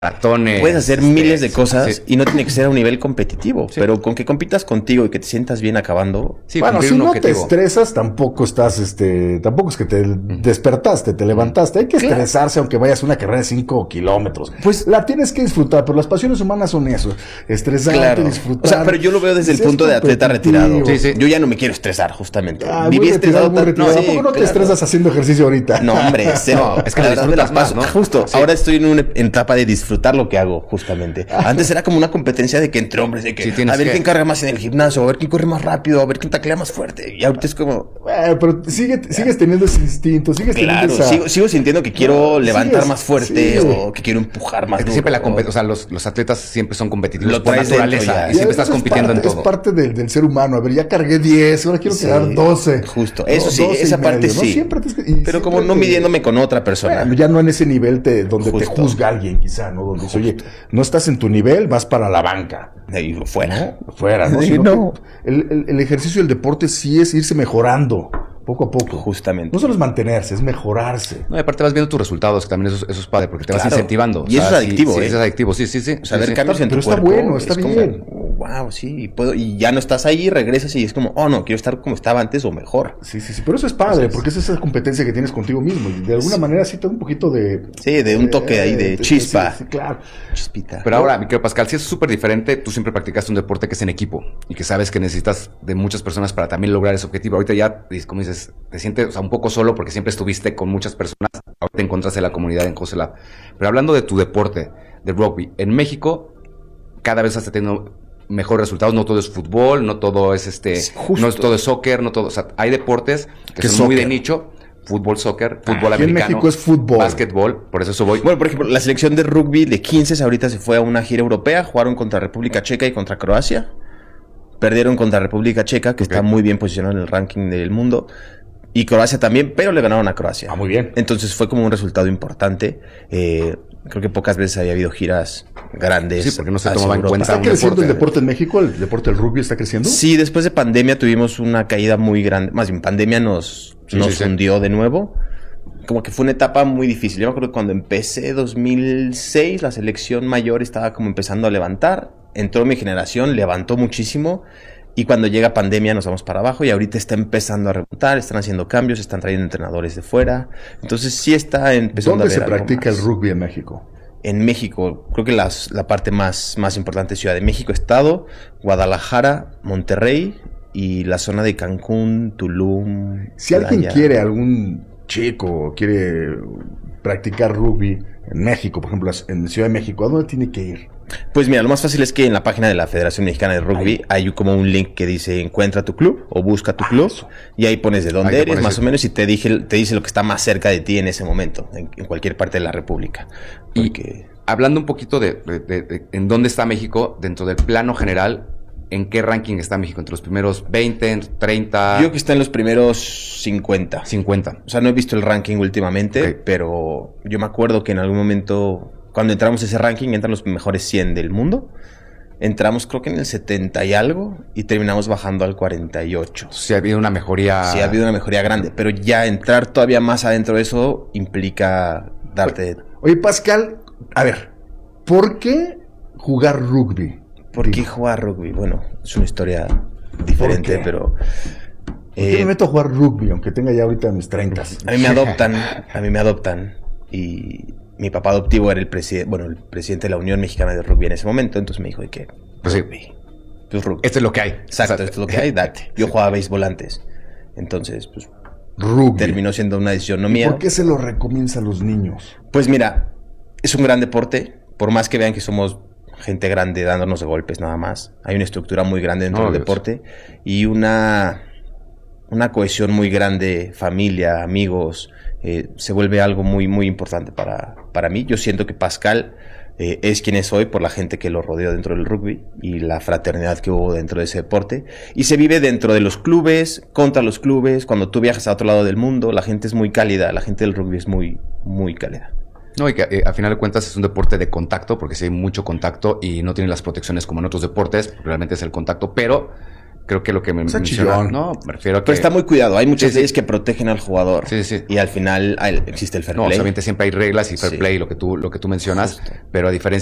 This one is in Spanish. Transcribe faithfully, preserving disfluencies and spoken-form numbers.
maratones. Puedes hacer este, miles de cosas sí. y no tiene que ser a un nivel competitivo, Sí. pero con que compitas contigo y que te sientas bien acabando. Sí, bueno, cumplir si un no objetivo. te estresas, tampoco estás, este, tampoco es que te despertaste, te levantaste. Hay que Claro. estresarse aunque vayas a una carrera de cinco kilómetros. Pues- la tienes que disfrutar, pero las pasiones humanas son eso. Estresarte, Claro. disfrutar. O sea, pero yo lo veo desde el Ser punto de atleta competitivo. retirado. Sí, sí. Yo ya no me quiero estresar, justamente. Ah, Viví muy retirado, estresado muy tan- retirado. No, ¿A sí, poco no te claro. estresas haciendo ejercicio ahorita? No, hombre, cero. No, es que La lo verdad me la disfrutas más, paso. ¿no? Justo. Sí. Ahora estoy en una etapa de disfrutar lo que hago, justamente. Antes era como una competencia de que entre hombres, de que Sí, tienes a ver que- quién carga más en el gimnasio, a ver quién corre más rápido, a ver quién taclea más fuerte. Y ahorita es como, Eh, pero sigue, sigues teniendo ese instinto, sigues claro, teniendo esa... sigo, sigo sintiendo que quiero No, levantar sigues- más fuerte sí. o que quiero empujar más Es que duro. siempre la compet- o sea, los, los atletas siempre son competitivos Lo por traes dentro naturaleza. ya. Y Y siempre eso estás es compitiendo parte- en todo. Es parte del, del ser humano. A ver, ya cargué diez, ahora quiero Sí, quedar doce. Justo. No, Eso sí, doce y esa parte medio, ¿no? sí. Siempre tienes que- y Pero como siempre no te- midiéndome con otra persona. Bueno, ya no en ese nivel te, donde te Justo. juzga alguien, quizá, ¿no? Donde dice, oye, no estás en tu nivel, vas para la banca. Ahí fuera. Fuera, ¿no? Sí, Sino no. que El, el- el ejercicio y el deporte sí es irse mejorando, poco a poco. Justamente. No solo es mantenerse, es mejorarse. No, y aparte vas viendo tus resultados, que también eso, eso es padre, porque te vas Claro. incentivando. Y eso es sí, adictivo, sí, ¿eh? eso es adictivo, sí, sí, sí. O sea, ver sí, sí. cambios en Pero tu está cuerpo. bueno, está es como, bien. wow, sí, y puedo, y ya no estás ahí, regresas y es como, oh no, quiero estar como estaba antes o mejor. Sí, sí, sí. Pero eso es padre, porque es esa competencia que tienes contigo mismo. Y de alguna manera sí te da un poquito de... Sí, de un toque ahí de Eh, chispa. Sí, sí, claro. Chispita. Pero ahora, mi querido Pascal, si es súper diferente, tú siempre practicaste un deporte que es en equipo y que sabes que necesitas de muchas personas para también lograr ese objetivo. Ahorita ya, como dices, te sientes, o sea, un poco solo porque siempre estuviste con muchas personas. Ahorita te encontraste la comunidad en Josela. Pero hablando de tu deporte, de rugby, en México cada vez estás teniendo mejores resultados. No todo es fútbol, no todo es este, Sí, justo. no es todo es soccer, no todo, o sea, hay deportes que ¿Qué son muy de soccer? nicho. Fútbol, soccer, fútbol Aquí en americano. México es fútbol. Básquetbol, por eso eso voy. Bueno, por ejemplo, la selección de rugby de quince ahorita se fue a una gira europea, jugaron contra República Checa y contra Croacia. Perdieron contra República Checa, que Ok. está muy bien posicionado en el ranking del mundo. Y Croacia también, pero le ganaron a Croacia. Ah, muy bien. Entonces fue como un resultado importante. Eh, creo que pocas veces había habido giras grandes. Sí, porque no se hacia tomaba en Europa. cuenta ¿Está un creciendo el deporte. deporte en México? ¿El deporte del rugby está creciendo? Sí, después de pandemia tuvimos una caída muy grande. Más bien, pandemia nos, Sí, nos sí, sí. hundió de nuevo. Como que fue una etapa muy difícil. Yo me acuerdo que cuando empecé dos mil seis, la selección mayor estaba como empezando a levantar. Entró mi generación, levantó muchísimo. Y cuando llega pandemia nos vamos para abajo y ahorita está empezando a remontar, están haciendo cambios, están trayendo entrenadores de fuera. Entonces sí está empezando ¿Dónde a ver se algo practica el más. rugby en México? En México, creo que las, la parte más, más importante es Ciudad de México, Estado, Guadalajara, Monterrey y la zona de Cancún, Tulum. Si alguien Playa. quiere, algún chico quiere practicar rugby en México, por ejemplo, en Ciudad de México, ¿a dónde tiene que ir? Pues mira, lo más fácil es que en la página de la Federación Mexicana de Rugby hay como un link que dice encuentra tu club o busca tu club eso. y ahí pones de dónde Ahí te eres pones más el- o menos y te, dije, te dice lo que está más cerca de ti en ese momento, en, en cualquier parte de la República. Y Porque, hablando un poquito de, de- de- de en dónde está México, dentro del plano general, ¿en qué ranking está México? ¿Entre los primeros veinte, treinta, yo creo que está en los primeros cincuenta. cincuenta? O sea, no he visto el ranking últimamente, Ok. pero yo me acuerdo que en algún momento, cuando entramos a ese ranking, entran los mejores cien del mundo. Entramos creo que en el setenta y algo y terminamos bajando al cuarenta y ocho. Sí, ha habido una mejoría. Sí, ha habido una mejoría grande, pero ya entrar todavía más adentro de eso implica darte... Oye, Pascal, a ver, ¿por qué jugar rugby? ¿Por qué jugar rugby? Bueno, es una historia diferente, ¿Por qué? pero... ¿Por qué eh, me meto a jugar rugby, aunque tenga ya ahorita mis treinta? a mí me adoptan, a mí me adoptan y mi papá adoptivo era el presidente, bueno, el presidente de la Unión Mexicana de Rugby en ese momento, entonces me dijo de que Pues sí. rugby, pues rugby. Esto es lo que hay. Exacto, O sea, esto es lo que hay, date. Yo jugaba béisbol antes, entonces pues Rugby. terminó siendo una decisión no ¿Y mía. por qué se lo recomienza a los niños? Pues mira, es un gran deporte, por más que vean que somos gente grande dándonos de golpes nada más. Hay una estructura muy grande dentro No, del Dios. deporte y una, una cohesión muy grande, familia, amigos, eh, se vuelve algo muy, muy importante para, para mí. Yo siento que Pascal eh, es quien es hoy por la gente que lo rodeó dentro del rugby y la fraternidad que hubo dentro de ese deporte. Y se vive dentro de los clubes, contra los clubes. Cuando tú viajas a otro lado del mundo, la gente es muy cálida, la gente del rugby es muy, muy cálida. No, y que eh, a final de cuentas es un deporte de contacto, porque sí hay mucho contacto y no tiene las protecciones como en otros deportes, realmente es el contacto, pero creo que lo que me O sea, menciona... chillón. No, me refiero a que... Pero está muy cuidado. Hay muchas Sí, sí. leyes que protegen al jugador. Sí, sí. Y al final hay- existe el fair No, play. obviamente siempre hay reglas y fair Sí. play, lo que tú, lo que tú mencionas, Justo. pero a diferencia